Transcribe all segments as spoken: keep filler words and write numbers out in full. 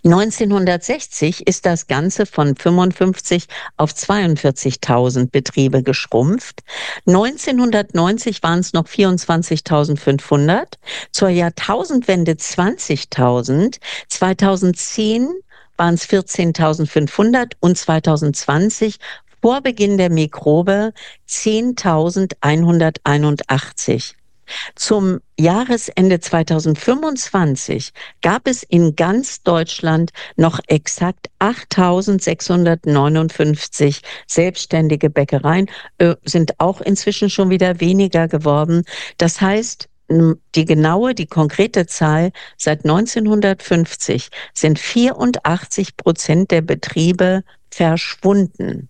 neunzehnhundertsechzig ist das Ganze von fünfundfünfzig auf zweiundvierzigtausend Betriebe geschrumpft. neunzehnhundertneunzig waren es noch vierundzwanzigtausendfünfhundert, zur Jahrtausendwende zwanzigtausend, zweitausendzehn waren es vierzehntausendfünfhundert und zweitausendzwanzig, vor Beginn der Mikrobe, zehntausendeinhunderteinundachtzig. Zum Jahresende zweitausendfünfundzwanzig gab es in ganz Deutschland noch exakt achttausendsechshundertneunundfünfzig selbstständige Bäckereien, äh, sind auch inzwischen schon wieder weniger geworden. Das heißt, die genaue, die konkrete Zahl: seit neunzehnhundertfünfzig sind vierundachtzig Prozent der Betriebe verschwunden.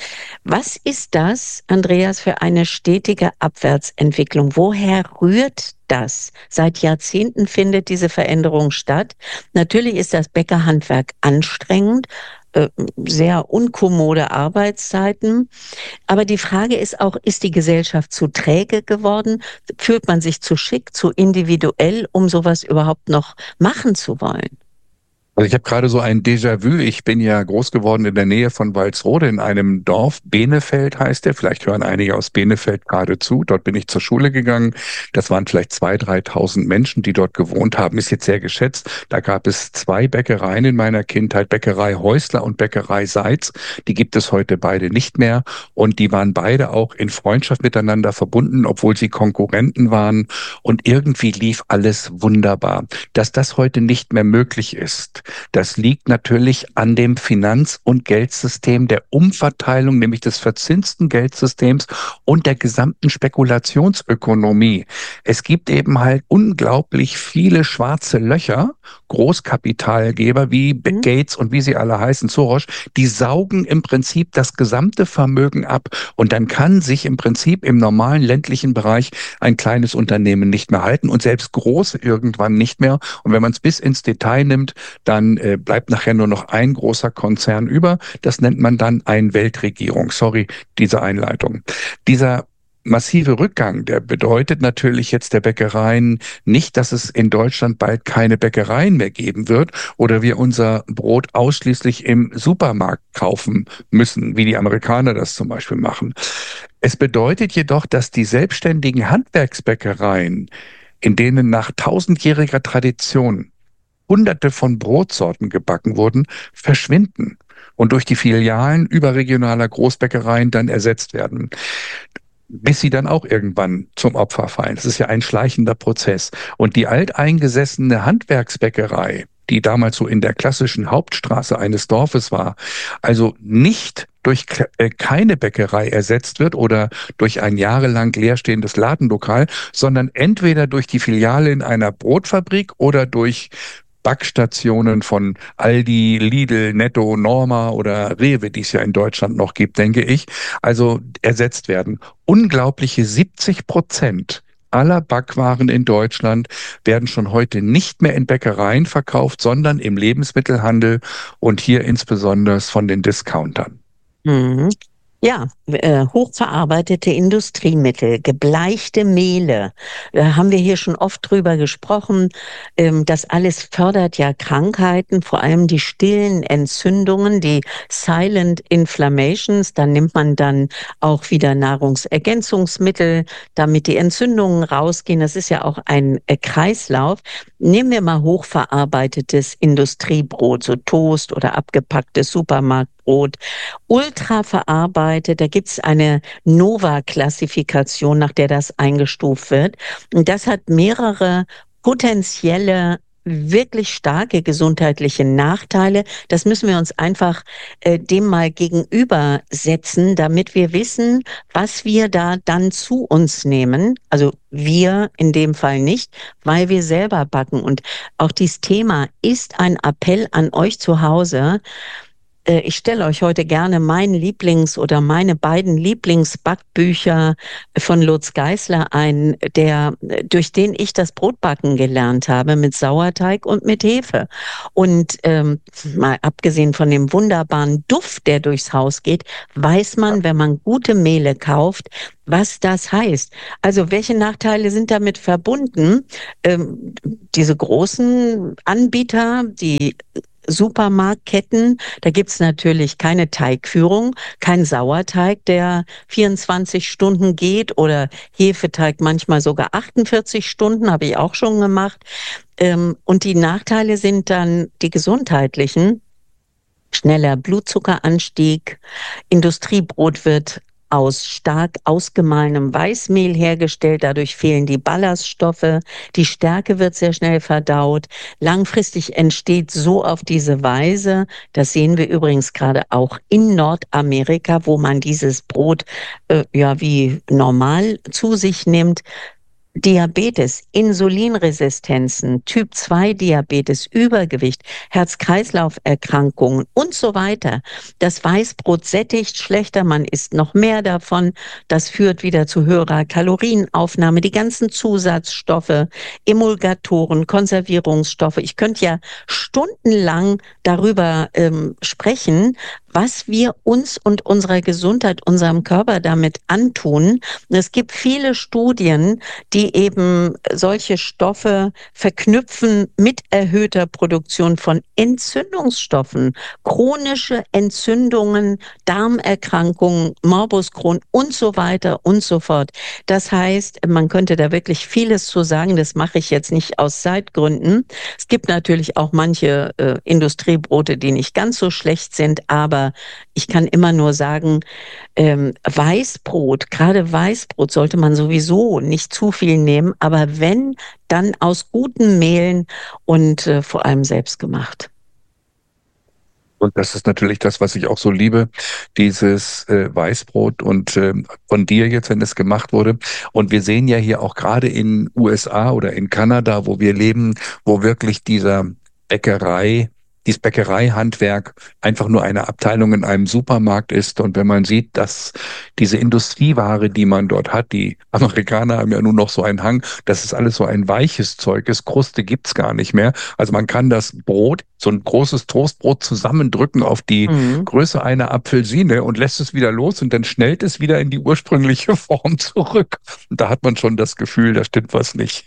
Was ist das, Andreas, für eine stetige Abwärtsentwicklung? Woher rührt das? Seit Jahrzehnten findet diese Veränderung statt. Natürlich ist das Bäckerhandwerk anstrengend, äh, sehr unkommode Arbeitszeiten. Aber die Frage ist auch, ist die Gesellschaft zu träge geworden? Fühlt man sich zu schick, zu individuell, um sowas überhaupt noch machen zu wollen? Also ich habe gerade so ein Déjà-vu. Ich bin ja groß geworden in der Nähe von Walsrode in einem Dorf. Benefeld heißt der. Vielleicht hören einige aus Benefeld gerade zu. Dort bin ich zur Schule gegangen. Das waren vielleicht zweitausend, dreitausend Menschen, die dort gewohnt haben. Ist jetzt sehr geschätzt. Da gab es zwei Bäckereien in meiner Kindheit. Bäckerei Häusler und Bäckerei Seitz. Die gibt es heute beide nicht mehr. Und die waren beide auch in Freundschaft miteinander verbunden, obwohl sie Konkurrenten waren. Und irgendwie lief alles wunderbar. Dass das heute nicht mehr möglich ist, das liegt natürlich an dem Finanz- und Geldsystem, der Umverteilung, nämlich des verzinsten Geldsystems und der gesamten Spekulationsökonomie. Es gibt eben halt unglaublich viele schwarze Löcher, Großkapitalgeber wie Mhm. Gates und wie sie alle heißen, Soros, die saugen im Prinzip das gesamte Vermögen ab. Und dann kann sich im Prinzip im normalen ländlichen Bereich ein kleines Unternehmen nicht mehr halten und selbst große irgendwann nicht mehr. Und wenn man es bis ins Detail nimmt, dann äh, bleibt nachher nur noch ein großer Konzern über. Das nennt man dann Ein-Weltregierung. Sorry, diese Einleitung. Dieser massive Rückgang, der bedeutet natürlich jetzt der Bäckereien nicht, dass es in Deutschland bald keine Bäckereien mehr geben wird oder wir unser Brot ausschließlich im Supermarkt kaufen müssen, wie die Amerikaner das zum Beispiel machen. Es bedeutet jedoch, dass die selbstständigen Handwerksbäckereien, in denen nach tausendjähriger Tradition Hunderte von Brotsorten gebacken wurden, verschwinden und durch die Filialen überregionaler Großbäckereien dann ersetzt werden, bis sie dann auch irgendwann zum Opfer fallen. Das ist ja ein schleichender Prozess. Und die alteingesessene Handwerksbäckerei, die damals so in der klassischen Hauptstraße eines Dorfes war, also nicht durch keine Bäckerei ersetzt wird oder durch ein jahrelang leerstehendes Ladenlokal, sondern entweder durch die Filiale in einer Brotfabrik oder durch Backstationen von Aldi, Lidl, Netto, Norma oder Rewe, die es ja in Deutschland noch gibt, denke ich, also ersetzt werden. Unglaubliche siebzig Prozent aller Backwaren in Deutschland werden schon heute nicht mehr in Bäckereien verkauft, sondern im Lebensmittelhandel und hier insbesondere von den Discountern. Mhm. Ja, äh, hochverarbeitete Industriemittel, gebleichte Mehle, da haben wir hier schon oft drüber gesprochen. Ähm, das alles fördert ja Krankheiten, vor allem die stillen Entzündungen, die Silent Inflammations. Da nimmt man dann auch wieder Nahrungsergänzungsmittel, damit die Entzündungen rausgehen. Das ist ja auch ein äh, Kreislauf. Nehmen wir mal hochverarbeitetes Industriebrot, so Toast oder abgepacktes Supermarktbrot. Ultra verarbeitet, da gibt es eine Nova-Klassifikation, nach der das eingestuft wird. Und das hat mehrere potenzielle, wirklich starke gesundheitliche Nachteile. Das müssen wir uns einfach äh, dem mal gegenübersetzen, damit wir wissen, was wir da dann zu uns nehmen. Also wir in dem Fall nicht, weil wir selber backen. Und auch dieses Thema ist ein Appell an euch zu Hause. Ich stelle euch heute gerne meinen Lieblings- oder meine beiden Lieblingsbackbücher von Lutz Geisler ein, der, durch den ich das Brotbacken gelernt habe, mit Sauerteig und mit Hefe. Und ähm, mal abgesehen von dem wunderbaren Duft, der durchs Haus geht, weiß man, wenn man gute Mehle kauft, was das heißt. Also welche Nachteile sind damit verbunden? Ähm, diese großen Anbieter, die Supermarktketten. Da gibt's natürlich keine Teigführung, kein Sauerteig, der vierundzwanzig Stunden geht oder Hefeteig manchmal sogar achtundvierzig Stunden, habe ich auch schon gemacht. Ähm, und die Nachteile sind dann die gesundheitlichen. Schneller Blutzuckeranstieg. Industriebrot wird aus stark ausgemahlenem Weißmehl hergestellt. Dadurch fehlen die Ballaststoffe. Die Stärke wird sehr schnell verdaut. Langfristig entsteht so auf diese Weise, das sehen wir übrigens gerade auch in Nordamerika, wo man dieses Brot äh, ja wie normal zu sich nimmt, Diabetes, Insulinresistenzen, Typ zwei Diabetes, Übergewicht, Herz-Kreislauf-Erkrankungen und so weiter. Das Weißbrot sättigt schlechter, man isst noch mehr davon. Das führt wieder zu höherer Kalorienaufnahme. Die ganzen Zusatzstoffe, Emulgatoren, Konservierungsstoffe. Ich könnte ja stundenlang darüber ähm, sprechen, was wir uns und unserer Gesundheit, unserem Körper damit antun. Es gibt viele Studien, die eben solche Stoffe verknüpfen mit erhöhter Produktion von Entzündungsstoffen, chronische Entzündungen, Darmerkrankungen, Morbus Crohn und so weiter und so fort. Das heißt, man könnte da wirklich vieles zu sagen, das mache ich jetzt nicht aus Zeitgründen. Es gibt natürlich auch manche äh, Industriebrote, die nicht ganz so schlecht sind, aber ich kann immer nur sagen, ähm, Weißbrot, gerade Weißbrot sollte man sowieso nicht zu viel nehmen, aber wenn, dann aus guten Mehlen und äh, vor allem selbst gemacht. Und das ist natürlich das, was ich auch so liebe, dieses äh, Weißbrot und äh, von dir jetzt, wenn es gemacht wurde. Und wir sehen ja hier auch gerade in U S A oder in Kanada, wo wir leben, wo wirklich dieser Bäckerei, dieses Bäckereihandwerk einfach nur eine Abteilung in einem Supermarkt ist. Und wenn man sieht, dass diese Industrieware, die man dort hat, die Amerikaner haben ja nun noch so einen Hang, das ist alles so ein weiches Zeug ist, Kruste gibt's gar nicht mehr. Also man kann das Brot, so ein großes Toastbrot zusammendrücken auf die Mhm. Größe einer Apfelsine und lässt es wieder los und dann schnellt es wieder in die ursprüngliche Form zurück. Und da hat man schon das Gefühl, da stimmt was nicht.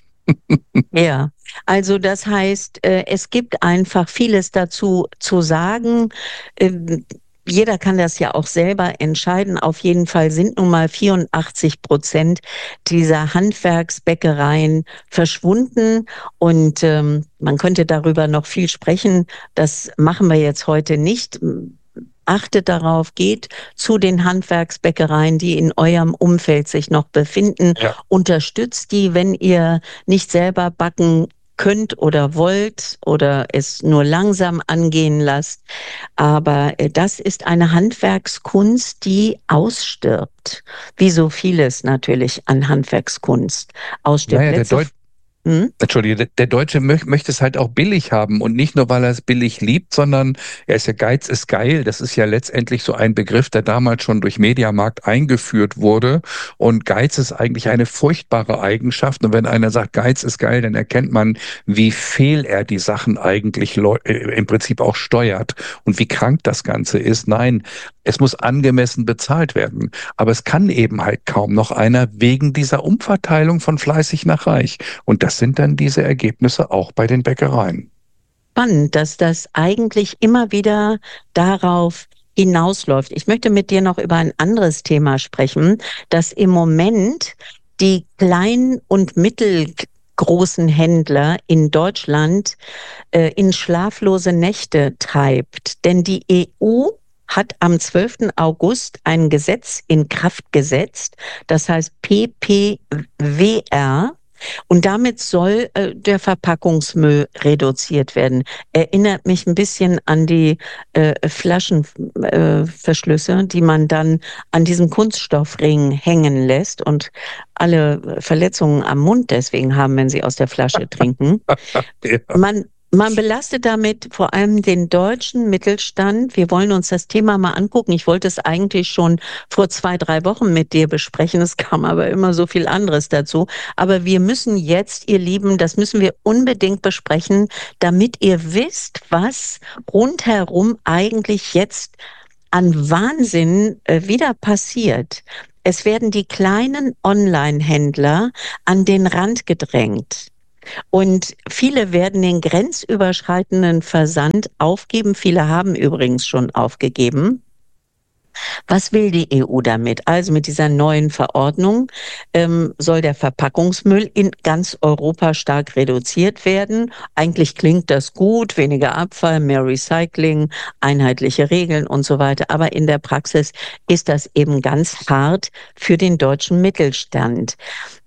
Ja, also das heißt, äh, es gibt einfach vieles dazu zu sagen. Ähm, Jeder kann das ja auch selber entscheiden. Auf jeden Fall sind nun mal vierundachtzig Prozent dieser Handwerksbäckereien verschwunden. Und ähm, man könnte darüber noch viel sprechen. Das machen wir jetzt heute nicht. Achtet darauf, geht zu den Handwerksbäckereien, die in eurem Umfeld sich noch befinden. Ja. Unterstützt die, wenn ihr nicht selber backen könnt oder wollt oder es nur langsam angehen lasst. Aber äh, das ist eine Handwerkskunst, die ausstirbt. Wie so vieles natürlich an Handwerkskunst ausstirbt. Naja, der Letzte, Deut hm? Entschuldige, der, der Deutsche möch, möchte es halt auch billig haben und nicht nur, weil er es billig liebt, sondern er ist ja Geiz ist geil. Das ist ja letztendlich so ein Begriff, der damals schon durch Mediamarkt eingeführt wurde. Und Geiz ist eigentlich eine furchtbare Eigenschaft. Und wenn einer sagt, Geiz ist geil, dann erkennt man, wie fehl er die Sachen eigentlich leu- äh, im Prinzip auch steuert und wie krank das Ganze ist. Nein, es muss angemessen bezahlt werden. Aber es kann eben halt kaum noch einer wegen dieser Umverteilung von fleißig nach reich. Und das sind dann diese Ergebnisse auch bei den Bäckereien. Spannend, dass das eigentlich immer wieder darauf hinausläuft. Ich möchte mit dir noch über ein anderes Thema sprechen, dass im Moment die kleinen und mittelgroßen Händler in Deutschland äh, in schlaflose Nächte treibt. Denn die E U hat am zwölften August ein Gesetz in Kraft gesetzt, das heißt P P W R. Und damit soll äh, der Verpackungsmüll reduziert werden. Erinnert mich ein bisschen an die äh, Flaschenverschlüsse, äh, Verschlüsse, die man dann an diesem Kunststoffring hängen lässt und alle Verletzungen am Mund deswegen haben, wenn sie aus der Flasche trinken. Ja. Man Man belastet damit vor allem den deutschen Mittelstand. Wir wollen uns das Thema mal angucken. Ich wollte es eigentlich schon vor zwei, drei Wochen mit dir besprechen. Es kam aber immer so viel anderes dazu. Aber wir müssen jetzt, ihr Lieben, das müssen wir unbedingt besprechen, damit ihr wisst, was rundherum eigentlich jetzt an Wahnsinn äh, wieder passiert. Es werden die kleinen Online-Händler an den Rand gedrängt. Und viele werden den grenzüberschreitenden Versand aufgeben. Viele haben übrigens schon aufgegeben. Was will die E U damit? Also mit dieser neuen Verordnung ähm, soll der Verpackungsmüll in ganz Europa stark reduziert werden. Eigentlich klingt das gut, weniger Abfall, mehr Recycling, einheitliche Regeln und so weiter. Aber in der Praxis ist das eben ganz hart für den deutschen Mittelstand.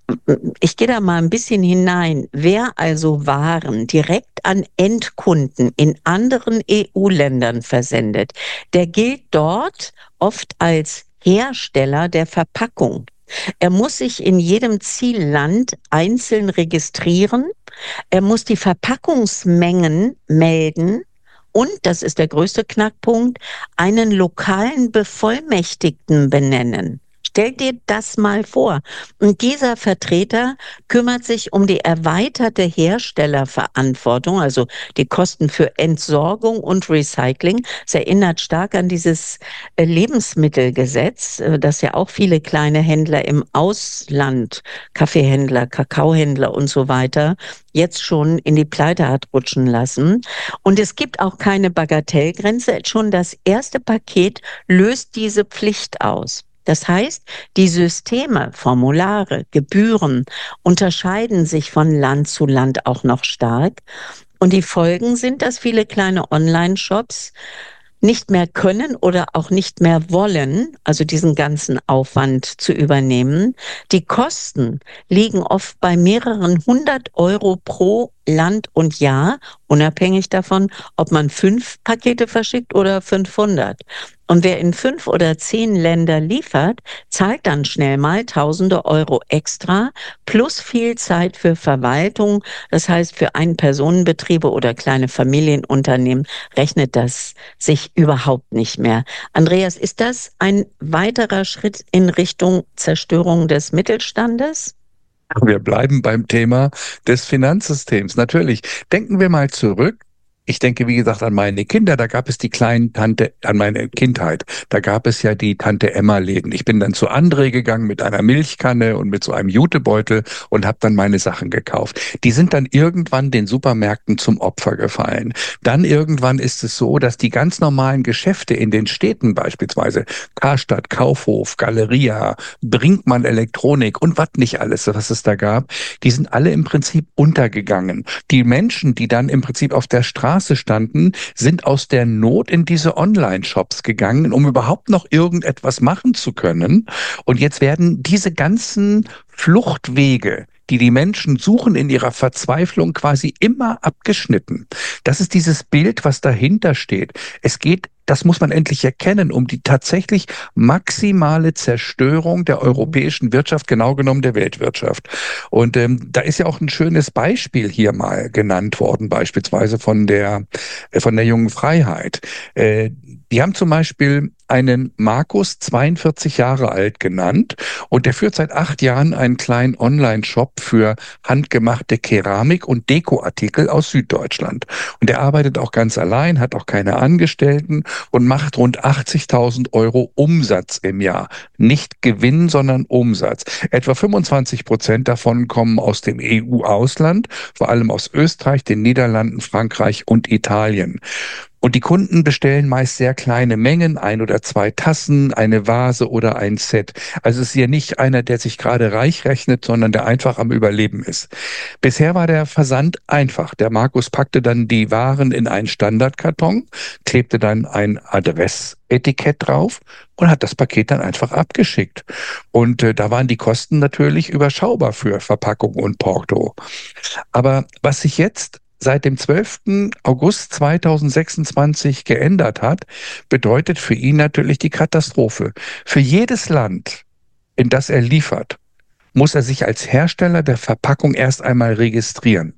Ich gehe da mal ein bisschen hinein. Wer also Waren direkt an Endkunden in anderen E U-Ländern versendet, der gilt dort oft als Hersteller der Verpackung. Er muss sich in jedem Zielland einzeln registrieren. Er muss die Verpackungsmengen melden. Und, das ist der größte Knackpunkt, einen lokalen Bevollmächtigten benennen. Stell dir das mal vor. Und dieser Vertreter kümmert sich um die erweiterte Herstellerverantwortung, also die Kosten für Entsorgung und Recycling. Es erinnert stark an dieses äh, Lebensmittelgesetz, äh, das ja auch viele kleine Händler im Ausland, Kaffeehändler, Kakaohändler und so weiter, jetzt schon in die Pleite hat rutschen lassen. Und es gibt auch keine Bagatellgrenze. Schon das erste Paket löst diese Pflicht aus. Das heißt, die Systeme, Formulare, Gebühren unterscheiden sich von Land zu Land auch noch stark. Und die Folgen sind, dass viele kleine Online-Shops nicht mehr können oder auch nicht mehr wollen, also diesen ganzen Aufwand zu übernehmen. Die Kosten liegen oft bei mehreren hundert Euro pro Land und Jahr, unabhängig davon, ob man fünf Pakete verschickt oder fünfhundert. Und wer in fünf oder zehn Länder liefert, zahlt dann schnell mal Tausende Euro extra plus viel Zeit für Verwaltung. Das heißt, für Ein-Personen-Betriebe oder kleine Familienunternehmen rechnet das sich überhaupt nicht mehr. Andreas, ist das ein weiterer Schritt in Richtung Zerstörung des Mittelstandes? Wir bleiben beim Thema des Finanzsystems. Natürlich. Denken wir mal zurück. Ich denke, wie gesagt, an meine Kinder. Da gab es die kleinen Tante, an meine Kindheit. Da gab es ja die Tante-Emma-Läden. Ich bin dann zu André gegangen mit einer Milchkanne und mit so einem Jutebeutel und habe dann meine Sachen gekauft. Die sind dann irgendwann den Supermärkten zum Opfer gefallen. Dann irgendwann ist es so, dass die ganz normalen Geschäfte in den Städten, beispielsweise Karstadt, Kaufhof, Galeria, Brinkmann Elektronik und was nicht alles, was es da gab, die sind alle im Prinzip untergegangen. Die Menschen, die dann im Prinzip auf der Straße standen, sind aus der Not in diese Online-Shops gegangen, um überhaupt noch irgendetwas machen zu können. Und jetzt werden diese ganzen Fluchtwege, die die Menschen suchen in ihrer Verzweiflung, quasi immer abgeschnitten. Das ist dieses Bild, was dahinter steht. Es geht, das muss man endlich erkennen, um die tatsächlich maximale Zerstörung der europäischen Wirtschaft, genau genommen der Weltwirtschaft. Und ähm, da ist ja auch ein schönes Beispiel hier mal genannt worden, beispielsweise von der, äh, von der Jungen Freiheit. Äh, die haben zum Beispiel einen Markus, zweiundvierzig Jahre alt, genannt, und der führt seit acht Jahren einen kleinen Online-Shop für handgemachte Keramik und Dekoartikel aus Süddeutschland. Und er arbeitet auch ganz allein, hat auch keine Angestellten und macht rund achtzigtausend Euro Umsatz im Jahr. Nicht Gewinn, sondern Umsatz. Etwa fünfundzwanzig Prozent davon kommen aus dem E U-Ausland, vor allem aus Österreich, den Niederlanden, Frankreich und Italien. Und die Kunden bestellen meist sehr kleine Mengen, ein oder zwei Tassen, eine Vase oder ein Set. Also es ist hier nicht einer, der sich gerade reich rechnet, sondern der einfach am Überleben ist. Bisher war der Versand einfach. Der Markus packte dann die Waren in einen Standardkarton, klebte dann ein Adressetikett drauf und hat das Paket dann einfach abgeschickt. Und äh, da waren die Kosten natürlich überschaubar für Verpackung und Porto. Aber was sich jetzt seit dem zwölften August zweitausendsechsundzwanzig geändert hat, bedeutet für ihn natürlich die Katastrophe. Für jedes Land, in das er liefert, muss er sich als Hersteller der Verpackung erst einmal registrieren.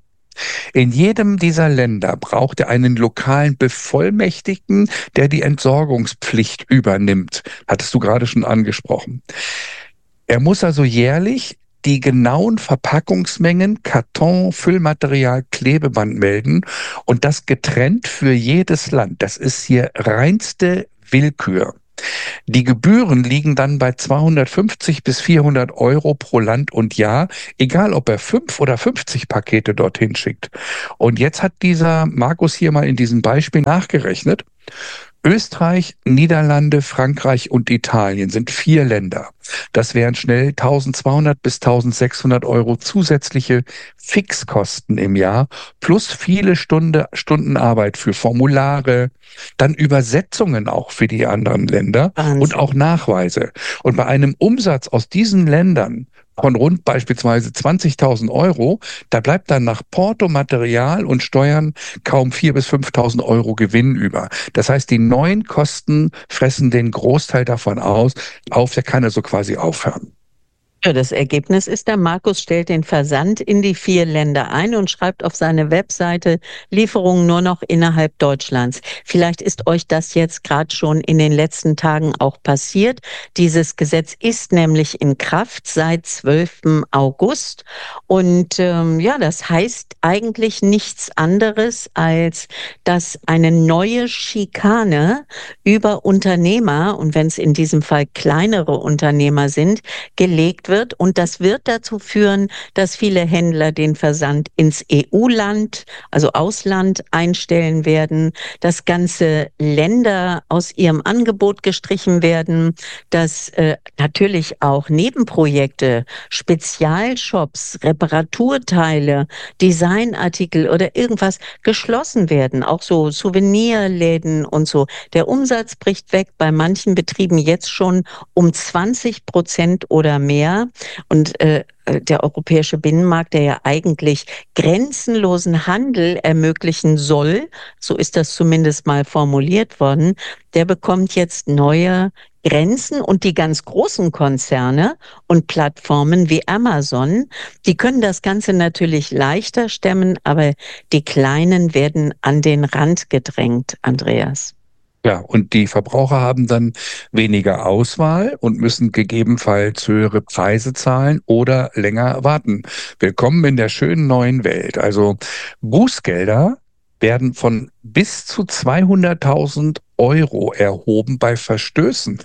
In jedem dieser Länder braucht er einen lokalen Bevollmächtigten, der die Entsorgungspflicht übernimmt. Hattest du gerade schon angesprochen. Er muss also jährlich die genauen Verpackungsmengen, Karton, Füllmaterial, Klebeband melden und das getrennt für jedes Land. Das ist hier reinste Willkür. Die Gebühren liegen dann bei zweihundertfünfzig bis vierhundert Euro pro Land und Jahr, egal ob er fünf oder fünfzig Pakete dorthin schickt. Und jetzt hat dieser Markus hier mal in diesem Beispiel nachgerechnet. Österreich, Niederlande, Frankreich und Italien sind vier Länder. Das wären schnell eintausendzweihundert bis eintausendsechshundert Euro zusätzliche Fixkosten im Jahr plus viele Stunde, Stunden Arbeit für Formulare, dann Übersetzungen auch für die anderen Länder und auch Wahnsinn. Nachweise. Und bei einem Umsatz aus diesen Ländern von rund beispielsweise zwanzigtausend Euro, da bleibt dann nach Porto, Material und Steuern kaum viertausend bis fünftausend Euro Gewinn über. Das heißt, die neuen Kosten fressen den Großteil davon aus, auf, der kann also quasi aufhören. Ja, das Ergebnis ist, der Markus stellt den Versand in die vier Länder ein und schreibt auf seine Webseite Lieferungen nur noch innerhalb Deutschlands. Vielleicht ist euch das jetzt gerade schon in den letzten Tagen auch passiert. Dieses Gesetz ist nämlich in Kraft seit zwölften August. Und ähm, ja, das heißt eigentlich nichts anderes, als dass eine neue Schikane über Unternehmer, und wenn es in diesem Fall kleinere Unternehmer sind, gelegt wird. Und das wird dazu führen, dass viele Händler den Versand ins E U-Land, also Ausland, einstellen werden, dass ganze Länder aus ihrem Angebot gestrichen werden, dass äh, natürlich auch Nebenprojekte, Spezialshops, Reparaturteile, Designartikel oder irgendwas geschlossen werden, auch so Souvenirläden und so. Der Umsatz bricht weg, bei manchen Betrieben jetzt schon um zwanzig Prozent oder mehr. Und äh, der europäische Binnenmarkt, der ja eigentlich grenzenlosen Handel ermöglichen soll, so ist das zumindest mal formuliert worden, der bekommt jetzt neue Grenzen. Und die ganz großen Konzerne und Plattformen wie Amazon, die können das Ganze natürlich leichter stemmen, aber die Kleinen werden an den Rand gedrängt, Andreas. Ja, und die Verbraucher haben dann weniger Auswahl und müssen gegebenenfalls höhere Preise zahlen oder länger warten. Willkommen in der schönen neuen Welt. Also Bußgelder werden von bis zu zweihunderttausend Euro erhoben bei Verstößen.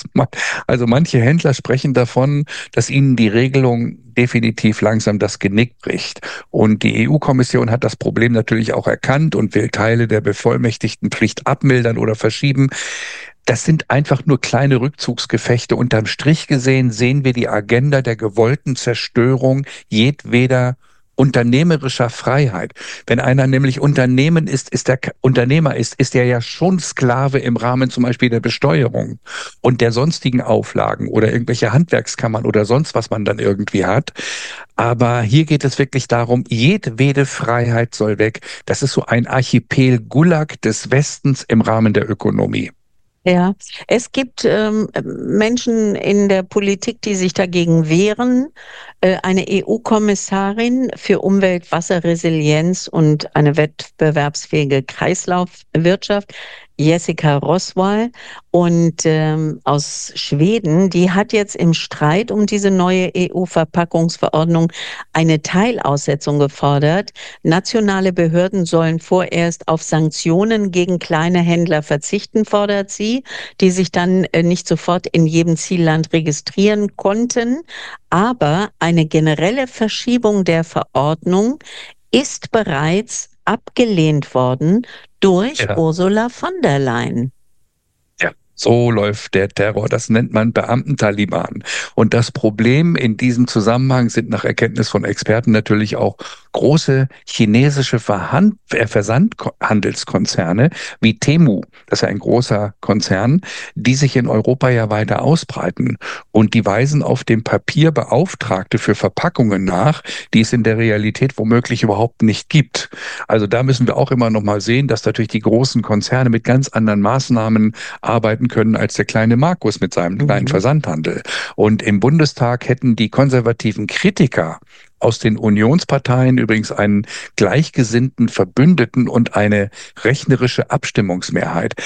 Also manche Händler sprechen davon, dass ihnen die Regelung definitiv langsam das Genick bricht. Und die E U-Kommission hat das Problem natürlich auch erkannt und will Teile der Bevollmächtigtenpflicht abmildern oder verschieben. Das sind einfach nur kleine Rückzugsgefechte. Unterm Strich gesehen sehen wir die Agenda der gewollten Zerstörung jedweder unternehmerischer Freiheit. Wenn einer nämlich Unternehmen ist, ist der Unternehmer ist, ist er ja schon Sklave im Rahmen zum Beispiel der Besteuerung und der sonstigen Auflagen oder irgendwelche Handwerkskammern oder sonst was man dann irgendwie hat. Aber hier geht es wirklich darum, jedwede Freiheit soll weg. Das ist so ein Archipel Gulag des Westens im Rahmen der Ökonomie. Ja, es gibt ähm, Menschen in der Politik, die sich dagegen wehren. Äh, eine E U-Kommissarin für Umwelt, Wasserresilienz und eine wettbewerbsfähige Kreislaufwirtschaft, Jessica Roswall und ähm, aus Schweden, die hat jetzt im Streit um diese neue E U-Verpackungsverordnung eine Teilaussetzung gefordert. Nationale Behörden sollen vorerst auf Sanktionen gegen kleine Händler verzichten, fordert sie, die sich dann äh, nicht sofort in jedem Zielland registrieren konnten. Aber eine generelle Verschiebung der Verordnung ist bereits abgelehnt worden durch Ja. Ursula von der Leyen. Ja, so läuft der Terror. Das nennt man Beamten-Taliban. Und das Problem in diesem Zusammenhang sind nach Erkenntnis von Experten natürlich auch große chinesische Verhand äh, Versandhandelskonzerne wie Temu, das ist ja ein großer Konzern, die sich in Europa ja weiter ausbreiten. Und die weisen auf dem Papier Beauftragte für Verpackungen nach, die es in der Realität womöglich überhaupt nicht gibt. Also da müssen wir auch immer noch mal sehen, dass natürlich die großen Konzerne mit ganz anderen Maßnahmen arbeiten können als der kleine Markus mit seinem kleinen Mhm. Versandhandel. Und im Bundestag hätten die konservativen Kritiker aus den Unionsparteien übrigens einen gleichgesinnten Verbündeten und eine rechnerische Abstimmungsmehrheit.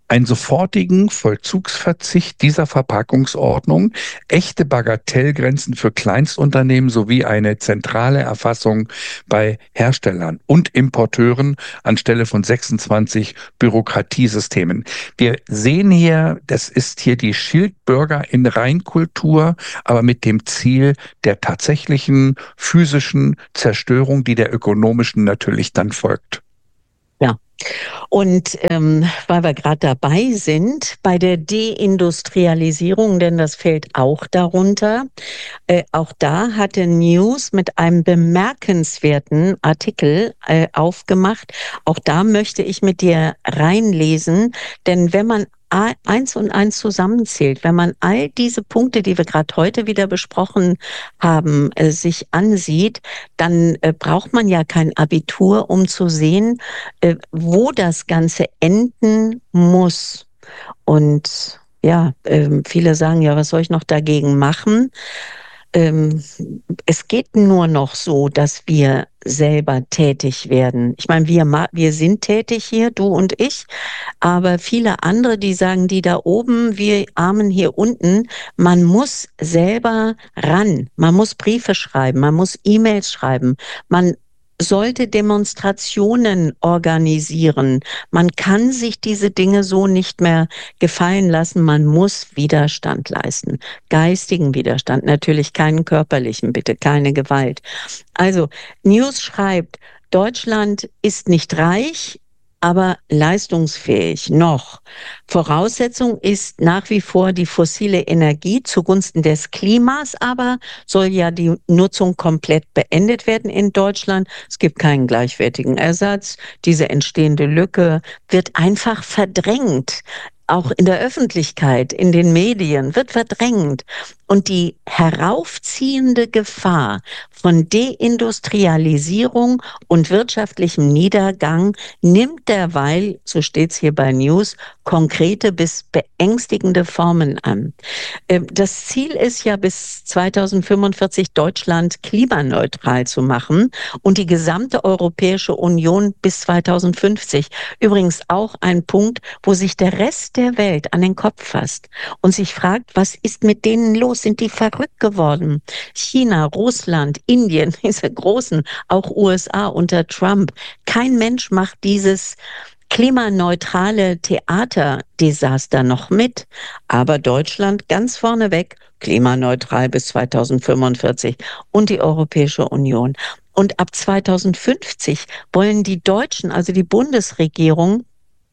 einen sofortigen Vollzugsverzicht dieser Verpackungsordnung, echte Bagatellgrenzen für Kleinstunternehmen sowie eine zentrale Erfassung bei Herstellern und Importeuren anstelle von sechsundzwanzig Bürokratiesystemen. Wir sehen hier, das ist hier die Schildbürger in Reinkultur, aber mit dem Ziel der tatsächlichen physischen Zerstörung, die der ökonomischen natürlich dann folgt. Ja. Und ähm, weil wir gerade dabei sind, bei der Deindustrialisierung, denn das fällt auch darunter, äh, auch da hatte News mit einem bemerkenswerten Artikel äh, aufgemacht. Auch da möchte ich mit dir reinlesen, denn wenn man eins und eins zusammenzählt, wenn man all diese Punkte, die wir gerade heute wieder besprochen haben, äh, sich ansieht, dann äh, braucht man ja kein Abitur, um zu sehen, äh, wo das Ganze enden muss. Und ja, äh, viele sagen ja, was soll ich noch dagegen machen? Ähm, es geht nur noch so, dass wir selber tätig werden. Ich meine, wir, wir sind tätig hier, du und ich, aber viele andere, die sagen, die da oben, wir Armen hier unten, man muss selber ran, man muss Briefe schreiben, man muss E-Mails schreiben, man sollte Demonstrationen organisieren. Man kann sich diese Dinge so nicht mehr gefallen lassen. Man muss Widerstand leisten. Geistigen Widerstand, natürlich keinen körperlichen, bitte, keine Gewalt. Also, News schreibt, Deutschland ist nicht reich, aber leistungsfähig noch. Voraussetzung ist nach wie vor die fossile Energie zugunsten des Klimas, aber soll ja die Nutzung komplett beendet werden in Deutschland. Es gibt keinen gleichwertigen Ersatz. Diese entstehende Lücke wird einfach verdrängt. Auch in der Öffentlichkeit, in den Medien wird verdrängt. Und die heraufziehende Gefahr von Deindustrialisierung und wirtschaftlichem Niedergang nimmt derweil, so steht's hier bei News, konkrete bis beängstigende Formen an. Das Ziel ist ja, bis zweitausendfünfundvierzig Deutschland klimaneutral zu machen und die gesamte Europäische Union bis zweitausendfünfzig. Übrigens auch ein Punkt, wo sich der Rest der Welt an den Kopf fasst und sich fragt, was ist mit denen los? Sind die verrückt geworden? China, Russland, Indien, diese großen, auch U S A unter Trump. Kein Mensch macht dieses klimaneutrale Theaterdesaster noch mit. Aber Deutschland ganz vorneweg, klimaneutral bis zweitausendfünfundvierzig und die Europäische Union. Und ab zweitausendfünfzig wollen die Deutschen, also die Bundesregierung,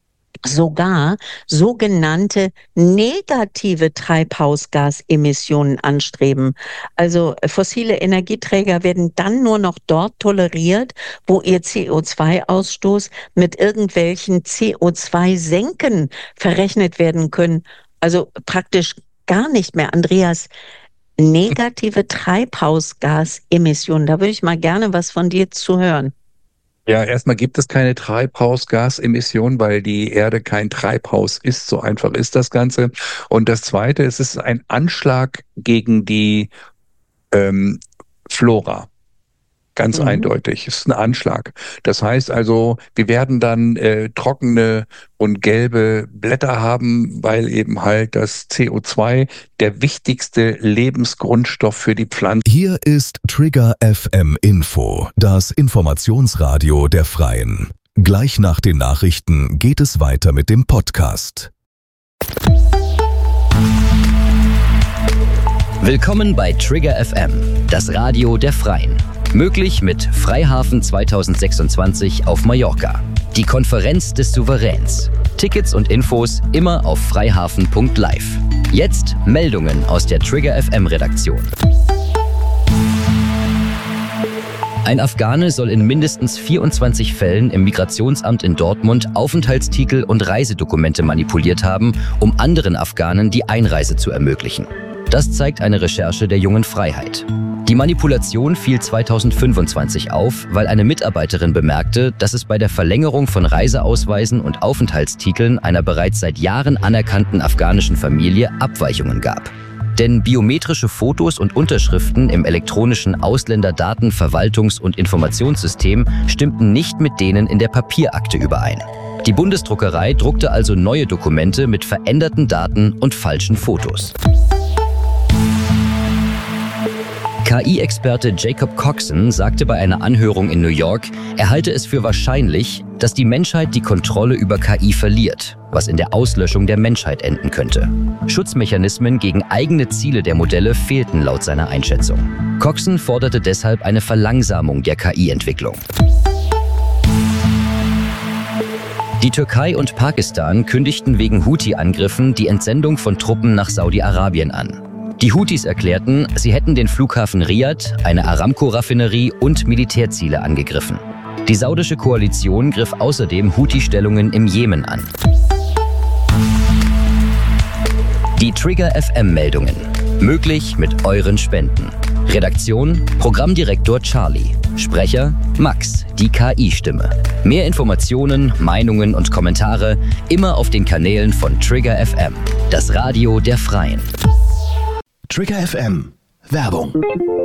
sogar sogenannte negative Treibhausgasemissionen anstreben. Also fossile Energieträger werden dann nur noch dort toleriert, wo ihr C O zwei Ausstoß mit irgendwelchen C O zwei Senken verrechnet werden können. Also praktisch gar nicht mehr. Andreas, negative Treibhausgasemissionen, da würde ich mal gerne was von dir zu hören. Ja, erstmal gibt es keine Treibhausgasemissionen, weil die Erde kein Treibhaus ist. So einfach ist das Ganze. Und das Zweite, es ist ein Anschlag gegen die ähm, Flora. Ganz mhm. eindeutig. Es ist ein Anschlag. Das heißt also, wir werden dann äh, trockene und gelbe Blätter haben, weil eben halt das C O zwei der wichtigste Lebensgrundstoff für die Pflanzen. Hier ist Trigger F M Info, das Informationsradio der Freien. Gleich nach den Nachrichten geht es weiter mit dem Podcast. Willkommen bei Trigger F M, das Radio der Freien. Möglich mit Freihafen zweitausendsechsundzwanzig auf Mallorca. Die Konferenz des Souveräns. Tickets und Infos immer auf freihafen punkt live. Jetzt Meldungen aus der Trigger F M Redaktion. Ein Afghane soll in mindestens vierundzwanzig Fällen im Migrationsamt in Dortmund Aufenthaltstitel und Reisedokumente manipuliert haben, um anderen Afghanen die Einreise zu ermöglichen. Das zeigt eine Recherche der Jungen Freiheit. Die Manipulation fiel zweitausendfünfundzwanzig auf, weil eine Mitarbeiterin bemerkte, dass es bei der Verlängerung von Reiseausweisen und Aufenthaltstiteln einer bereits seit Jahren anerkannten afghanischen Familie Abweichungen gab. Denn biometrische Fotos und Unterschriften im elektronischen Ausländerdatenverwaltungs- und Informationssystem stimmten nicht mit denen in der Papierakte überein. Die Bundesdruckerei druckte also neue Dokumente mit veränderten Daten und falschen Fotos. K I-Experte Jacob Coxon sagte bei einer Anhörung in New York, er halte es für wahrscheinlich, dass die Menschheit die Kontrolle über K I verliert, was in der Auslöschung der Menschheit enden könnte. Schutzmechanismen gegen eigene Ziele der Modelle fehlten laut seiner Einschätzung. Coxon forderte deshalb eine Verlangsamung der K I-Entwicklung. Die Türkei und Pakistan kündigten wegen Houthi-Angriffen die Entsendung von Truppen nach Saudi-Arabien an. Die Houthis erklärten, sie hätten den Flughafen Riyadh, eine Aramco-Raffinerie und Militärziele angegriffen. Die saudische Koalition griff außerdem Houthi-Stellungen im Jemen an. Die Trigger F M-Meldungen. Möglich mit euren Spenden. Redaktion: Programmdirektor Charlie. Sprecher: Max, die K I-Stimme. Mehr Informationen, Meinungen und Kommentare immer auf den Kanälen von Trigger F M, das Radio der Freien. Trigger F M. Werbung.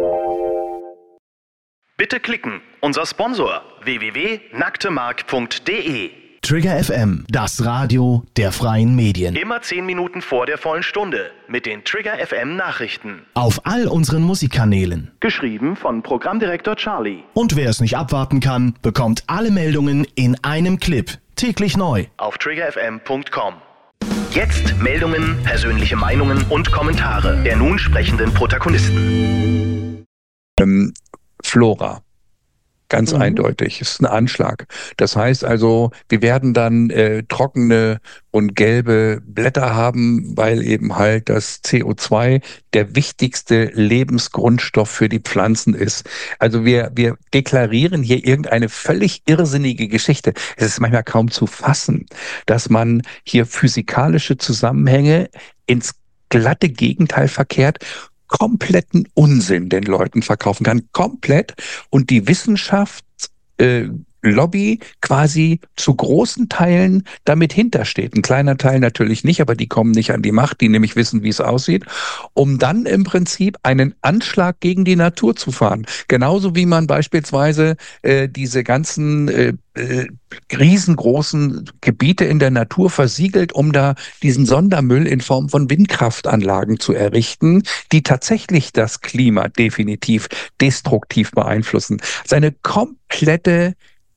Bitte klicken. Unser Sponsor w w w punkt nacktemark punkt d e. Trigger F M, das Radio der freien Medien. Immer zehn Minuten vor der vollen Stunde mit den Trigger F M Nachrichten. Auf all unseren Musikkanälen. Geschrieben von Programmdirektor Charlie. Und wer es nicht abwarten kann, bekommt alle Meldungen in einem Clip. Täglich neu. Auf trigger f m punkt com. Jetzt Meldungen, persönliche Meinungen und Kommentare der nun sprechenden Protagonisten. Ähm, Flora. Ganz Mhm. eindeutig. Es ist ein Anschlag. Das heißt also, wir werden dann äh, trockene und gelbe Blätter haben, weil eben halt das C O zwei der wichtigste Lebensgrundstoff für die Pflanzen ist. Also wir, wir deklarieren hier irgendeine völlig irrsinnige Geschichte. Es ist manchmal kaum zu fassen, dass man hier physikalische Zusammenhänge ins glatte Gegenteil verkehrt, kompletten Unsinn den Leuten verkaufen kann, komplett, und die Wissenschaftslobby äh, quasi zu großen Teilen damit hintersteht. Ein kleiner Teil natürlich nicht, aber die kommen nicht an die Macht, die nämlich wissen, wie es aussieht, um dann im Prinzip einen Anschlag gegen die Natur zu fahren. Genauso wie man beispielsweise äh, diese ganzen äh, äh, riesengroßen Gebiete in der Natur versiegelt, um da diesen Sondermüll in Form von Windkraftanlagen zu errichten, die tatsächlich das Klima definitiv destruktiv beeinflussen. Seine komplette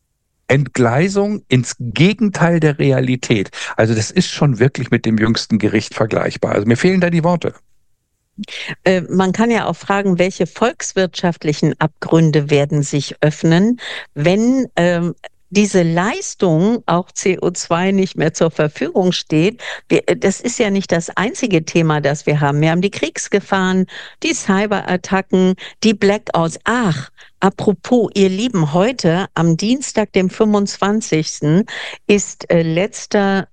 Entgleisung ins Gegenteil der Realität. Also das ist schon wirklich mit dem jüngsten Gericht vergleichbar. Also mir fehlen da die Worte. Äh, man kann ja auch fragen, welche volkswirtschaftlichen Abgründe werden sich öffnen, wenn ähm, diese Leistung, auch C O zwei, nicht mehr zur Verfügung steht. Wir, das ist ja nicht das einzige Thema, das wir haben. Wir haben die Kriegsgefahren, die Cyberattacken, die Blackouts. Ach, apropos, ihr Lieben, heute am Dienstag, dem fünfundzwanzigsten ist äh, letzter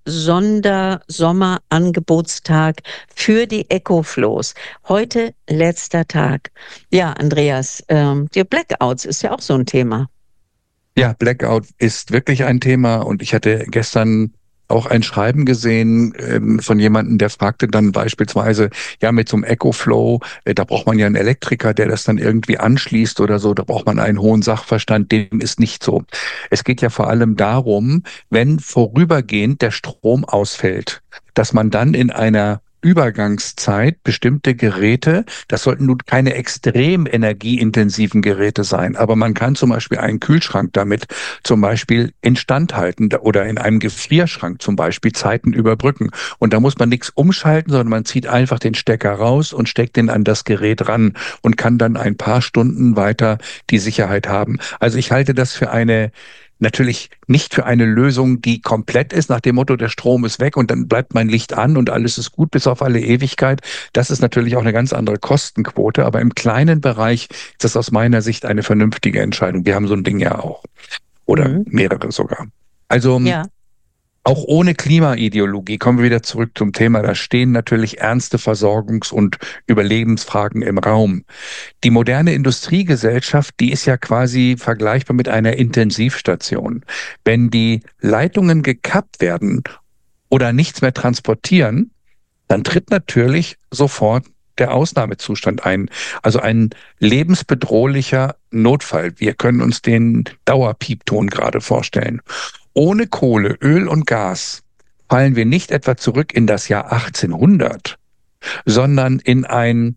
Sondersommerangebotstag für die Ecoflows. Heute letzter Tag. Ja, Andreas, ähm, die Blackouts ist ja auch so ein Thema. Ja, Blackout ist wirklich ein Thema, und ich hatte gestern auch ein Schreiben gesehen ähm, von jemandem, der fragte dann beispielsweise, ja, mit so einem EcoFlow, äh, da braucht man ja einen Elektriker, der das dann irgendwie anschließt oder so, da braucht man einen hohen Sachverstand. Dem ist nicht so. Es geht ja vor allem darum, wenn vorübergehend der Strom ausfällt, dass man dann in einer Übergangszeit bestimmte Geräte, das sollten nun keine extrem energieintensiven Geräte sein, aber man kann zum Beispiel einen Kühlschrank damit zum Beispiel instand halten oder in einem Gefrierschrank zum Beispiel Zeiten überbrücken. Und da muss man nichts umschalten, sondern man zieht einfach den Stecker raus und steckt den an das Gerät ran und kann dann ein paar Stunden weiter die Sicherheit haben. Also ich halte das für eine Natürlich nicht für eine Lösung, die komplett ist, nach dem Motto, der Strom ist weg und dann bleibt mein Licht an und alles ist gut bis auf alle Ewigkeit. Das ist natürlich auch eine ganz andere Kostenquote, aber im kleinen Bereich ist das aus meiner Sicht eine vernünftige Entscheidung. Wir haben so ein Ding ja auch. Oder mhm. mehrere sogar. Also ja. Auch ohne Klimaideologie kommen wir wieder zurück zum Thema. Da stehen natürlich ernste Versorgungs- und Überlebensfragen im Raum. Die moderne Industriegesellschaft, die ist ja quasi vergleichbar mit einer Intensivstation. Wenn die Leitungen gekappt werden oder nichts mehr transportieren, dann tritt natürlich sofort der Ausnahmezustand ein. Also ein lebensbedrohlicher Notfall. Wir können uns den Dauerpiepton gerade vorstellen. ohne Kohle, Öl und Gas fallen wir nicht etwa zurück in das Jahr achtzehnhundert, sondern in ein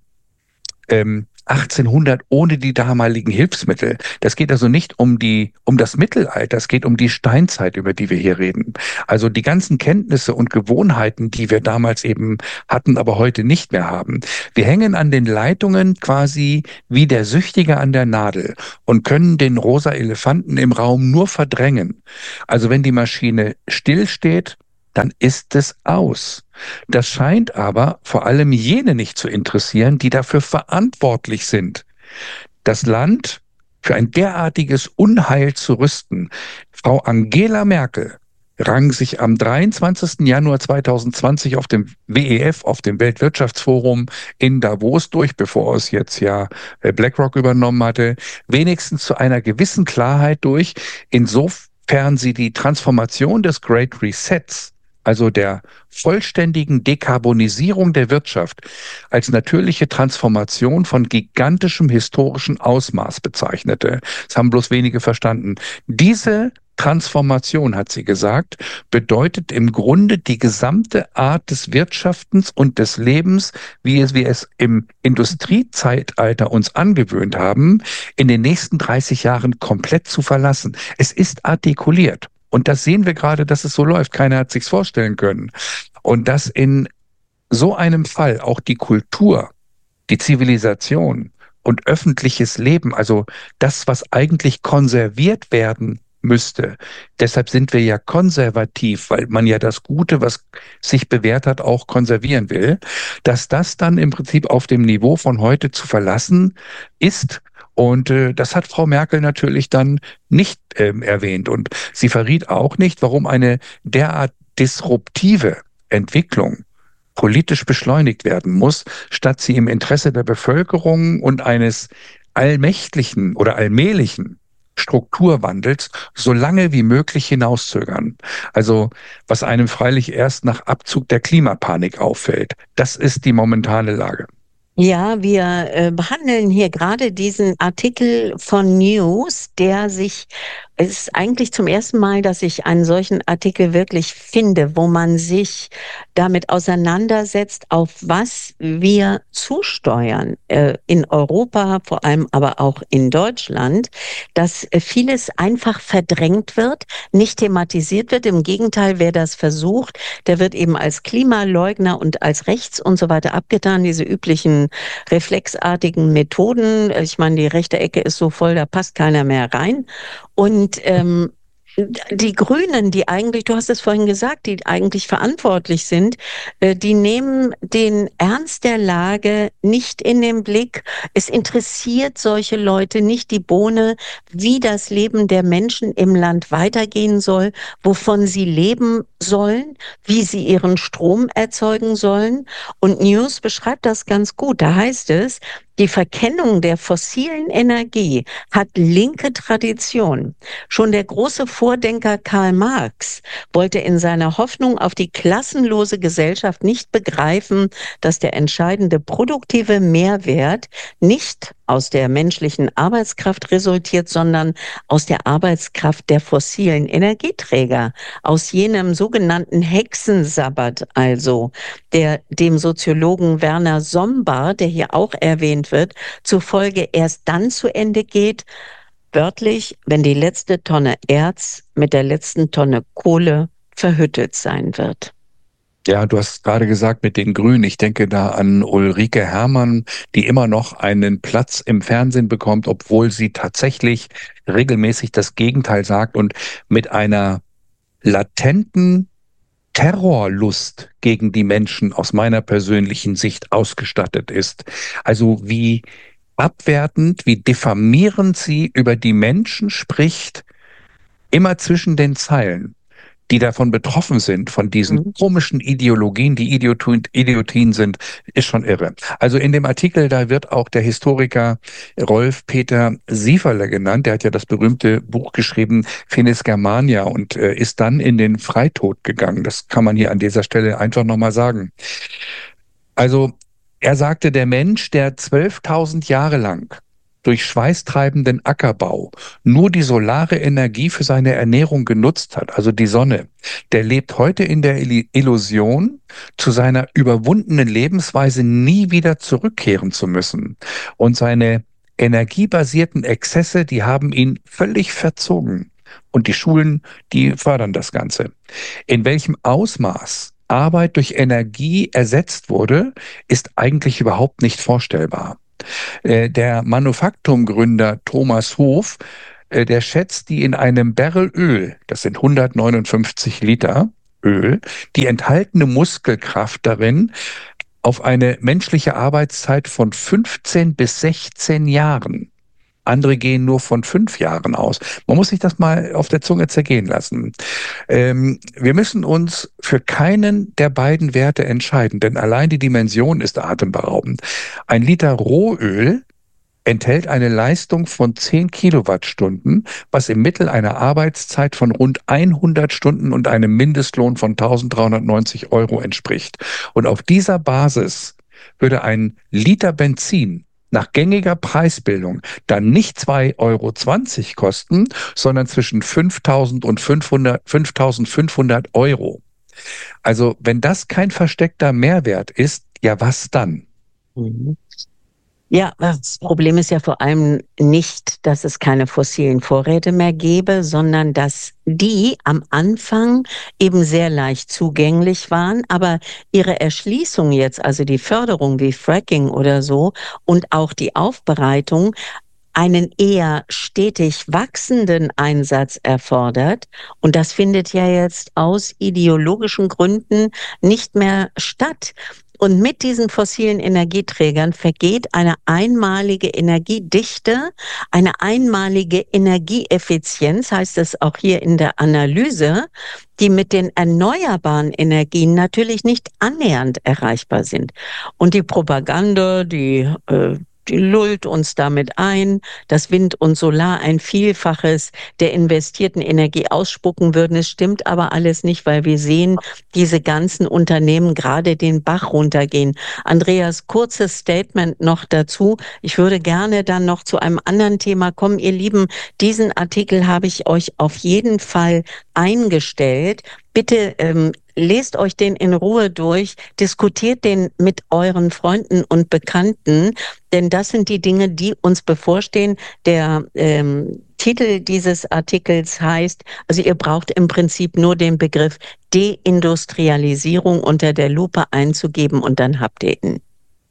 ähm, achtzehnhundert ohne die damaligen Hilfsmittel. Das geht also nicht um die, um das Mittelalter, es geht um die Steinzeit, über die wir hier reden. Also die ganzen Kenntnisse und Gewohnheiten, die wir damals eben hatten, aber heute nicht mehr haben. Wir hängen an den Leitungen quasi wie der Süchtige an der Nadel und können den rosa Elefanten im Raum nur verdrängen. Also wenn die Maschine stillsteht, dann ist es aus. Das scheint aber vor allem jene nicht zu interessieren, die dafür verantwortlich sind, das Land für ein derartiges Unheil zu rüsten. Frau Angela Merkel rang sich am dreiundzwanzigsten Januar zweitausendzwanzig auf dem W E F, auf dem Weltwirtschaftsforum in Davos durch, bevor es jetzt ja BlackRock übernommen hatte, wenigstens zu einer gewissen Klarheit durch, insofern sie die Transformation des Great Resets, also der vollständigen Dekarbonisierung der Wirtschaft, als natürliche Transformation von gigantischem historischen Ausmaß bezeichnete. Das haben bloß wenige verstanden. Diese Transformation, hat sie gesagt, bedeutet im Grunde die gesamte Art des Wirtschaftens und des Lebens, wie es wir es im Industriezeitalter uns angewöhnt haben, in den nächsten dreißig Jahren komplett zu verlassen. Es ist artikuliert. Und das sehen wir gerade, dass es so läuft. Keiner hat sich's vorstellen können. Und dass in so einem Fall auch die Kultur, die Zivilisation und öffentliches Leben, also das, was eigentlich konserviert werden müsste. Deshalb sind wir ja konservativ, weil man ja das Gute, was sich bewährt hat, auch konservieren will, dass das dann im Prinzip auf dem Niveau von heute zu verlassen ist. Und äh, das hat Frau Merkel natürlich dann nicht ähm, erwähnt. Und sie verriet auch nicht, warum eine derart disruptive Entwicklung politisch beschleunigt werden muss, statt sie im Interesse der Bevölkerung und eines allmächtlichen oder allmählichen Strukturwandels so lange wie möglich hinauszögern. Also was einem freilich erst nach Abzug der Klimapanik auffällt. Das ist die momentane Lage. Ja, wir äh, behandeln hier gerade diesen Artikel von News, der sich, es ist eigentlich zum ersten Mal, dass ich einen solchen Artikel wirklich finde, wo man sich damit auseinandersetzt, auf was wir zusteuern, äh, in Europa, vor allem aber auch in Deutschland, dass äh, vieles einfach verdrängt wird, nicht thematisiert wird. Im Gegenteil, wer das versucht, der wird eben als Klimaleugner und als rechts und so weiter abgetan, diese üblichen reflexartigen Methoden. Ich meine, die rechte Ecke ist so voll, da passt keiner mehr rein. Und ähm, die Grünen, die eigentlich, du hast es vorhin gesagt, die eigentlich verantwortlich sind, die nehmen den Ernst der Lage nicht in den Blick. Es interessiert solche Leute nicht die Bohne, wie das Leben der Menschen im Land weitergehen soll, wovon sie leben sollen, wie sie ihren Strom erzeugen sollen. Und News beschreibt das ganz gut. Da heißt es, die Verkennung der fossilen Energie hat linke Tradition. Schon der große Vordenker Karl Marx wollte in seiner Hoffnung auf die klassenlose Gesellschaft nicht begreifen, dass der entscheidende produktive Mehrwert nicht aus der menschlichen Arbeitskraft resultiert, sondern aus der Arbeitskraft der fossilen Energieträger, aus jenem sogenannten Hexensabbat also, der dem Soziologen Werner Sombart, der hier auch erwähnt wird, zufolge erst dann zu Ende geht, wörtlich, wenn die letzte Tonne Erz mit der letzten Tonne Kohle verhüttet sein wird. Ja, du hast gerade gesagt mit den Grünen. Ich denke da an Ulrike Herrmann, die immer noch einen Platz im Fernsehen bekommt, obwohl sie tatsächlich regelmäßig das Gegenteil sagt und mit einer latenten Terrorlust gegen die Menschen aus meiner persönlichen Sicht ausgestattet ist. Also wie abwertend, wie diffamierend sie über die Menschen spricht, immer zwischen den Zeilen, die davon betroffen sind, von diesen mhm. komischen Ideologien, die Idiotien, Idiotien sind, ist schon irre. Also in dem Artikel, da wird auch der Historiker Rolf Peter Sieferle genannt. Der hat ja das berühmte Buch geschrieben, Finis Germania, und äh, ist dann in den Freitod gegangen. Das kann man hier an dieser Stelle einfach nochmal sagen. Also er sagte, der Mensch, der zwölftausend Jahre lang durch schweißtreibenden Ackerbau nur die solare Energie für seine Ernährung genutzt hat, also die Sonne, der lebt heute in der Illusion, zu seiner überwundenen Lebensweise nie wieder zurückkehren zu müssen. Und seine energiebasierten Exzesse, die haben ihn völlig verzogen. Und die Schulen, die fördern das Ganze. In welchem Ausmaß Arbeit durch Energie ersetzt wurde, ist eigentlich überhaupt nicht vorstellbar. Der Manufaktumgründer Thomas Hof, der schätzt die in einem Barrel Öl, das sind hundertneunundfünfzig Liter Öl, die enthaltene Muskelkraft darin auf eine menschliche Arbeitszeit von fünfzehn bis sechzehn Jahren. Andere gehen nur von fünf Jahren aus. Man muss sich das mal auf der Zunge zergehen lassen. Ähm, wir müssen uns für keinen der beiden Werte entscheiden, denn allein die Dimension ist atemberaubend. Ein Liter Rohöl enthält eine Leistung von zehn Kilowattstunden, was im Mittel einer Arbeitszeit von rund hundert Stunden und einem Mindestlohn von eintausenddreihundertneunzig Euro entspricht. Und auf dieser Basis würde ein Liter Benzin nach gängiger Preisbildung dann nicht zwei Euro zwanzig kosten, sondern zwischen fünftausend und fünftausendfünfhundert Euro. Also wenn das kein versteckter Mehrwert ist, ja was dann? Mhm. Ja, das Problem ist ja vor allem nicht, dass es keine fossilen Vorräte mehr gäbe, sondern dass die am Anfang eben sehr leicht zugänglich waren, aber ihre Erschließung jetzt, also die Förderung wie Fracking oder so und auch die Aufbereitung, einen eher stetig wachsenden Einsatz erfordert. Und das findet ja jetzt aus ideologischen Gründen nicht mehr statt. Und mit diesen fossilen Energieträgern vergeht eine einmalige Energiedichte, eine einmalige Energieeffizienz, heißt es auch hier in der Analyse, die mit den erneuerbaren Energien natürlich nicht annähernd erreichbar sind. Und die Propaganda, die äh, Die lullt uns damit ein, dass Wind und Solar ein Vielfaches der investierten Energie ausspucken würden. Es stimmt aber alles nicht, weil wir sehen, diese ganzen Unternehmen gerade den Bach runtergehen. Andreas, kurzes Statement noch dazu. Ich würde gerne dann noch zu einem anderen Thema kommen. Ihr Lieben, diesen Artikel habe ich euch auf jeden Fall eingestellt. Bitte ähm, lest euch den in Ruhe durch, diskutiert den mit euren Freunden und Bekannten, denn das sind die Dinge, die uns bevorstehen. Der ähm, Titel dieses Artikels heißt, also ihr braucht im Prinzip nur den Begriff Deindustrialisierung unter der Lupe einzugeben und dann habt ihr ihn.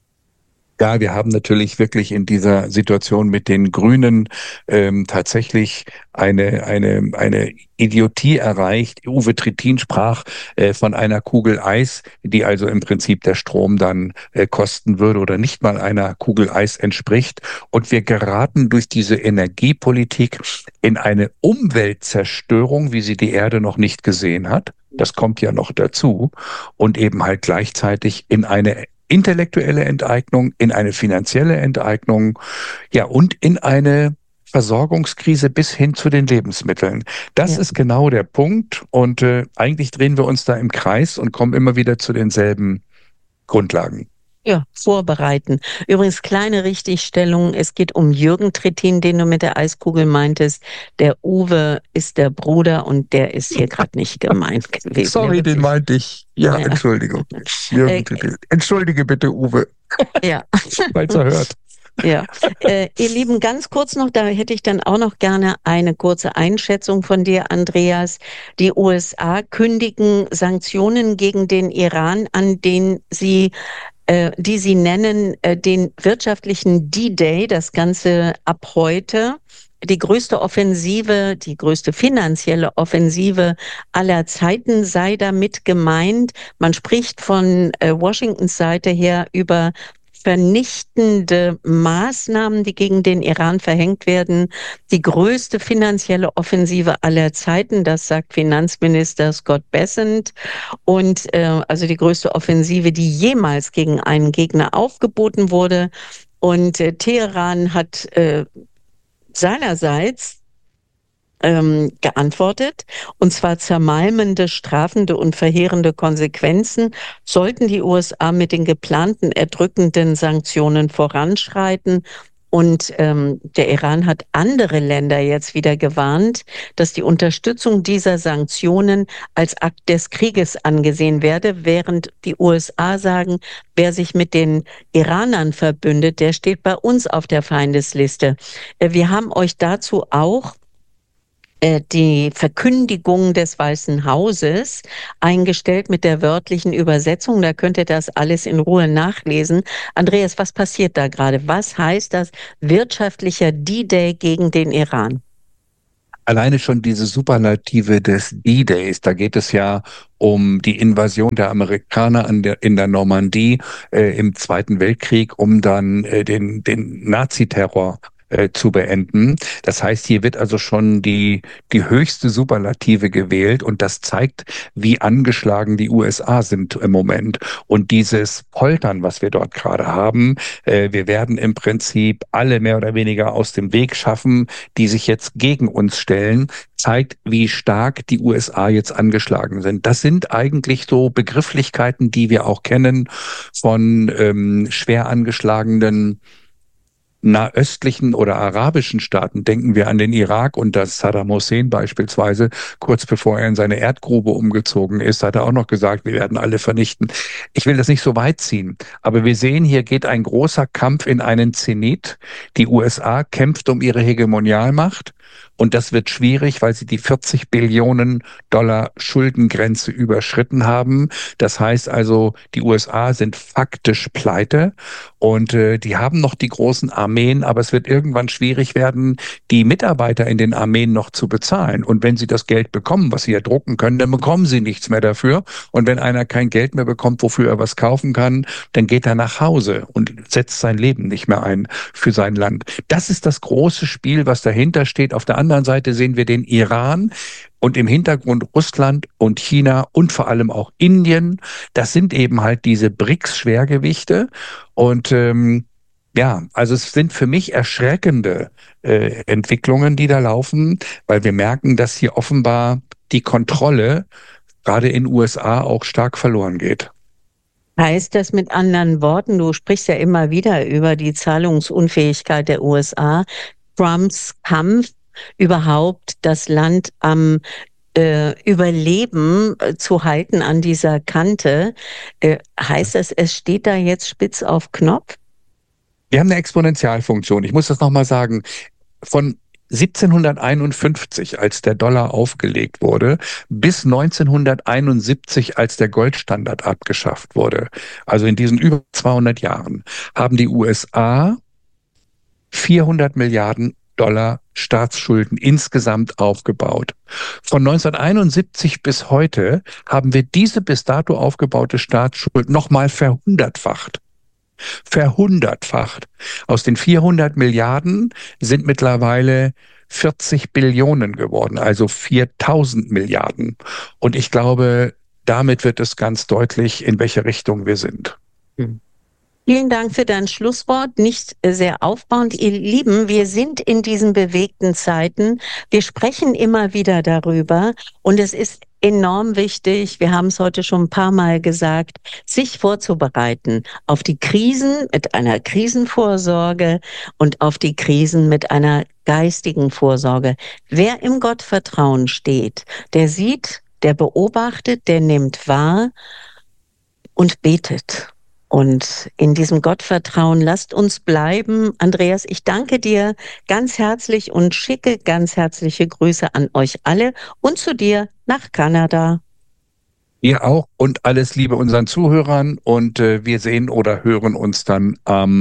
Ja, wir haben natürlich wirklich in dieser Situation mit den Grünen ähm, tatsächlich eine eine eine Idiotie erreicht. Uwe Trittin sprach äh, von einer Kugel Eis, die also im Prinzip der Strom dann äh, kosten würde oder nicht mal einer Kugel Eis entspricht. Und wir geraten durch diese Energiepolitik in eine Umweltzerstörung, wie sie die Erde noch nicht gesehen hat. Das kommt ja noch dazu. Und eben halt gleichzeitig in eine intellektuelle Enteignung, in eine finanzielle Enteignung, ja, und in eine Versorgungskrise bis hin zu den Lebensmitteln. Das ja. ist genau der Punkt. Und äh, eigentlich drehen wir uns da im Kreis und kommen immer wieder zu denselben Grundlagen. Ja, vorbereiten. Übrigens, kleine Richtigstellung. Es geht um Jürgen Trittin, den du mit der Eiskugel meintest. Der Uwe ist der Bruder und der ist hier gerade nicht gemeint gewesen. Sorry, den meinte ich. Ja, ja. Entschuldigung. Jürgen äh, Trittin. Entschuldige bitte, Uwe. Ja. Falls er hört. Ja, äh, ihr Lieben, ganz kurz noch, da hätte ich dann auch noch gerne eine kurze Einschätzung von dir, Andreas. Die U S A kündigen Sanktionen gegen den Iran an, den sie die sie nennen den wirtschaftlichen D-Day, das Ganze ab heute. Die größte Offensive, die größte finanzielle Offensive aller Zeiten sei damit gemeint. Man spricht von Washingtons Seite her über vernichtende Maßnahmen, die gegen den Iran verhängt werden. Die größte finanzielle Offensive aller Zeiten, das sagt Finanzminister Scott Bessent. Und äh, also die größte Offensive, die jemals gegen einen Gegner aufgeboten wurde. Und äh, Teheran hat äh, seinerseits Ähm, geantwortet, und zwar zermalmende, strafende und verheerende Konsequenzen sollten die U S A mit den geplanten erdrückenden Sanktionen voranschreiten. Und ähm, der Iran hat andere Länder jetzt wieder gewarnt, dass die Unterstützung dieser Sanktionen als Akt des Krieges angesehen werde, während die U S A sagen, wer sich mit den Iranern verbündet, der steht bei uns auf der Feindesliste. Äh, wir haben euch dazu auch die Verkündigung des Weißen Hauses eingestellt mit der wörtlichen Übersetzung. Da könnt ihr das alles in Ruhe nachlesen. Andreas, was passiert da gerade? Was heißt das wirtschaftlicher D-Day gegen den Iran? Alleine schon diese Superlative des D-Days, da geht es ja um die Invasion der Amerikaner an der, in der Normandie äh, im Zweiten Weltkrieg, um dann äh, den, den Naziterror Äh, zu beenden. Das heißt, hier wird also schon die die höchste Superlative gewählt und das zeigt, wie angeschlagen die U S A sind im Moment. Und dieses Poltern, was wir dort gerade haben, äh, wir werden im Prinzip alle mehr oder weniger aus dem Weg schaffen, die sich jetzt gegen uns stellen, zeigt, wie stark die U S A jetzt angeschlagen sind. Das sind eigentlich so Begrifflichkeiten, die wir auch kennen von ähm, schwer angeschlagenen nahöstlichen oder arabischen Staaten. Denken wir an den Irak und das Saddam Hussein beispielsweise, kurz bevor er in seine Erdgrube umgezogen ist, hat er auch noch gesagt, wir werden alle vernichten. Ich will das nicht so weit ziehen, aber wir sehen, hier geht ein großer Kampf in einen Zenit. Die U S A kämpft um ihre Hegemonialmacht. Und das wird schwierig, weil sie die vierzig Billionen Dollar Schuldengrenze überschritten haben. Das heißt also, die U S A sind faktisch pleite und äh, die haben noch die großen Armeen, aber es wird irgendwann schwierig werden, die Mitarbeiter in den Armeen noch zu bezahlen. Und wenn sie das Geld bekommen, was sie ja drucken können, dann bekommen sie nichts mehr dafür. Und wenn einer kein Geld mehr bekommt, wofür er was kaufen kann, dann geht er nach Hause und setzt sein Leben nicht mehr ein für sein Land. Das ist das große Spiel, was dahinter steht. Auf der anderen Seite sehen wir den Iran und im Hintergrund Russland und China und vor allem auch Indien. Das sind eben halt diese B R I C S-Schwergewichte. Und ähm, ja, also es sind für mich erschreckende äh, Entwicklungen, die da laufen, weil wir merken, dass hier offenbar die Kontrolle gerade in U S A auch stark verloren geht. Heißt das mit anderen Worten, du sprichst ja immer wieder über die Zahlungsunfähigkeit der U S A, Trumps Kampf überhaupt das Land am äh, Überleben äh, zu halten an dieser Kante, äh, heißt das, es steht da jetzt spitz auf Knopf? Wir haben eine Exponentialfunktion. Ich muss das nochmal sagen. Von siebzehnhunderteinundfünfzig, als der Dollar aufgelegt wurde, bis neunzehnhunderteinundsiebzig, als der Goldstandard abgeschafft wurde, also in diesen über zweihundert Jahren, haben die U S A vierhundert Milliarden Dollar Staatsschulden insgesamt aufgebaut. Von neunzehnhunderteinundsiebzig bis heute haben wir diese bis dato aufgebaute Staatsschuld nochmal verhundertfacht. Verhundertfacht. Aus den vierhundert Milliarden sind mittlerweile vierzig Billionen geworden, also viertausend Milliarden. Und ich glaube, damit wird es ganz deutlich, in welche Richtung wir sind. Hm. Vielen Dank für dein Schlusswort, nicht sehr aufbauend. Ihr Lieben, wir sind in diesen bewegten Zeiten. Wir sprechen immer wieder darüber und es ist enorm wichtig, wir haben es heute schon ein paar Mal gesagt, sich vorzubereiten auf die Krisen mit einer Krisenvorsorge und auf die Krisen mit einer geistigen Vorsorge. Wer im Gottvertrauen steht, der sieht, der beobachtet, der nimmt wahr und betet. Und in diesem Gottvertrauen lasst uns bleiben. Andreas, ich danke dir ganz herzlich und schicke ganz herzliche Grüße an euch alle und zu dir nach Kanada. Ihr auch und alles Liebe unseren Zuhörern und äh, wir sehen oder hören uns dann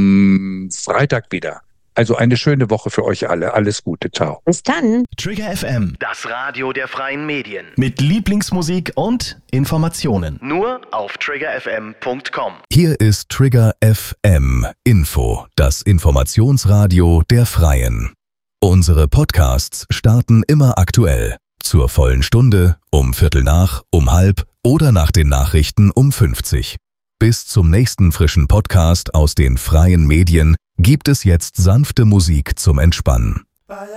am Freitag wieder. Also eine schöne Woche für euch alle. Alles Gute. Ciao. Bis dann. Trigger F M. Das Radio der freien Medien. Mit Lieblingsmusik und Informationen. Nur auf trigger f m punkt com. Hier ist Trigger F M Info, das Informationsradio der Freien. Unsere Podcasts starten immer aktuell. Zur vollen Stunde, um Viertel nach, um halb oder nach den Nachrichten um fünfzig. Bis zum nächsten frischen Podcast aus den freien Medien gibt es jetzt sanfte Musik zum Entspannen.